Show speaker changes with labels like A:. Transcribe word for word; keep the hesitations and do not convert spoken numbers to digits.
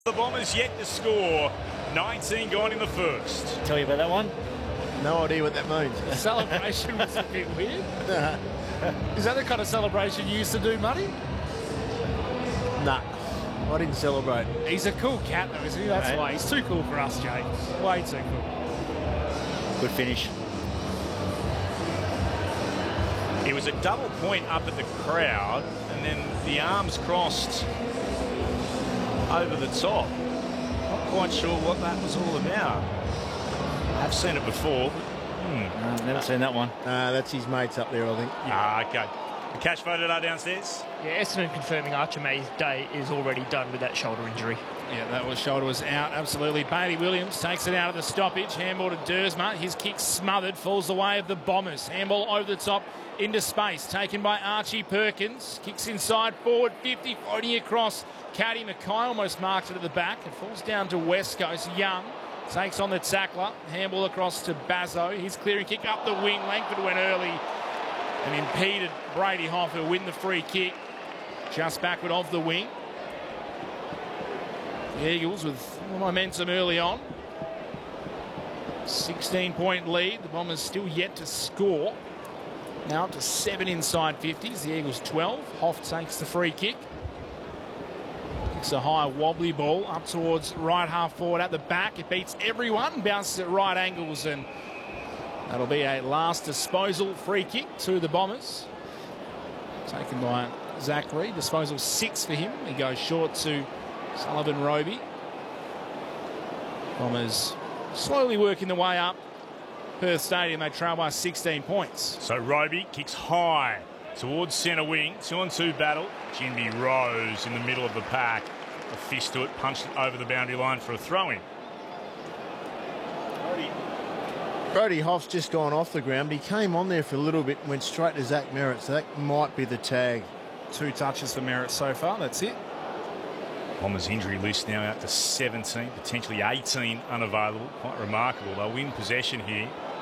A: The Bombers yet to score. nineteen gone in the first.
B: Tell you about that one?
C: No idea what that means.
D: The celebration was a bit weird. Is that the kind of celebration you used to do, Muddy?
C: Nah, I didn't celebrate.
D: He's a cool cat, though, isn't he? That's
B: Right.
D: why. He's too cool for us, Jake. Way too cool.
B: Good finish.
A: It was a double point up at the crowd, and then the arms crossed over the top. Not quite sure what that was all about. I've seen it before. But, hmm.
B: Uh, never seen that one.
C: Uh, that's his mates up there, I think.
A: Ah, okay. The cash photo downstairs.
E: Yeah, Essendon confirming Archer May's day is already done with that shoulder injury.
D: Yeah, that was shoulder was out, absolutely. Bailey Williams takes it out of the stoppage. Handball to Dersma. His kick smothered, falls the way of the Bombers. Handball over the top into space, taken by Archie Perkins. Kicks inside, forward, fifty, floating across. Caddy Mackay almost marks it at the back. It falls down to West Coast. Young takes on the tackler. Handball across to Bazzo. His clearing kick up the wing. Langford went early and impeded Brady Hoff, who'll win the free kick. Just backward of the wing. The Eagles with momentum early on. sixteen point lead. The Bombers still yet to score. Now up to seven inside fifties. The Eagles twelve. Hoff takes the free kick. Kicks a high wobbly ball up towards right half forward at the back. It beats everyone. Bounces at right angles, and that'll be a last disposal free kick to the Bombers. Taken by Zachary. Disposal six for him. He goes short to Sullivan Roby. Bombers slowly working the way up. Perth Stadium, they trail by sixteen points.
A: So Roby kicks high towards centre wing. Two on two battle. Jinby Rose in the middle of the pack. A fist to it, punched it over the boundary line for a throw-in.
C: Brody Hoff's just gone off the ground, but he came on there for a little bit and went straight to Zach Merritt, so that might be the tag.
D: Two touches for Merritt so far, that's it.
A: Bombers injury list now out to seventeen, potentially eighteen unavailable. Quite remarkable. They'll win possession here.